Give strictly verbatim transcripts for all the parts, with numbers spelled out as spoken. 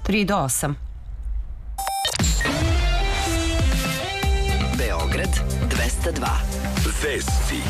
tri do osam. Beograd dvesta dva. Vesti.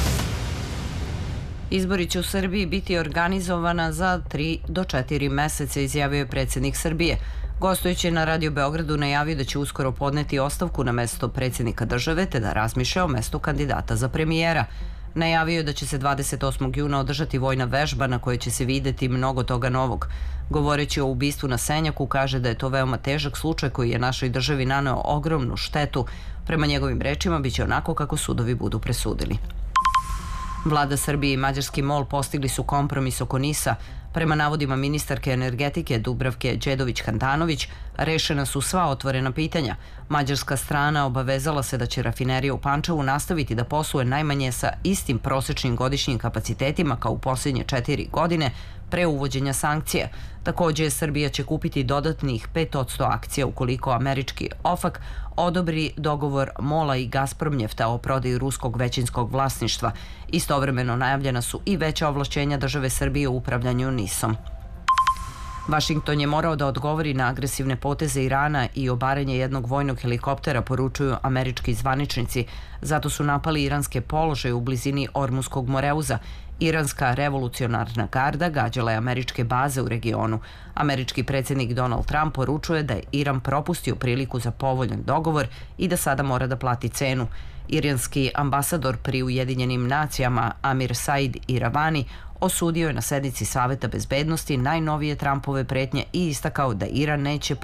Izbori će u Srbiji biti organizovana za tri do četiri meseca, izjavio je predsjednik Srbije. Gostujući na Radio Beogradu najavio da će uskoro podneti ostavku na mesto predsjednika države te da razmišlja o mestu kandidata za premijera. Najavio je da će se dvadeset osmog juna održati vojna vežba na kojoj će se videti mnogo toga novog. Govoreći o ubistvu na Senjaku, kaže da je to veoma težak slučaj koji je našoj državi naneo ogromnu štetu. Prema njegovim rečima biće onako kako sudovi budu presudili. Vlada Srbije i mađarski MOL postigli su kompromis oko NIS-a. Prema navodima ministarke energetike Dubravke Đedović-Handanović, rešena su sva otvorena pitanja. Mađarska strana obavezala se da će rafinerija u Pančevu nastaviti da posluje najmanje sa istim prosečnim godišnjim kapacitetima kao u posljednje četiri godine pre uvođenja sankcija. Takođe, Srbija će kupiti dodatnih pet posto akcija ukoliko američki OFAC odobri dogovor MOL-a i Gazpromnjefta o prodaji ruskog većinskog vlasništva. Istovremeno najavljena su i veća ovlašćenja države Srbije u upravljanju NIS-om. Vašington je morao da odgovori na agresivne poteze Irana i obaranje jednog vojnog helikoptera, poručuju američki zvaničnici. Zato su napali iranske položaje u blizini Ormuskog Moreuza. Iranska revolucionarna garda gađala je američke baze u regionu. Američki predsjednik Donald Trump poručuje da je Iran propustio priliku za povoljan dogovor i da sada mora da plati cenu. Iranski ambasador pri Ujedinjenim nacijama Amir Said Iravani osudio je na sednici Saveta bezbednosti najnovije Trumpove pretnje i istakao da Iran neće